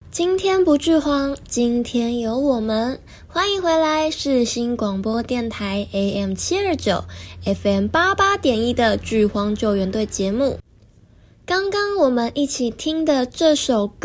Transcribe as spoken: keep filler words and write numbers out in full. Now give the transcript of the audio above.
今天不剧荒，今天有我们，欢迎回来世新广播电台 A M 七二九 F M 八八点一的剧荒救援队节目。刚刚我们一起听的这首歌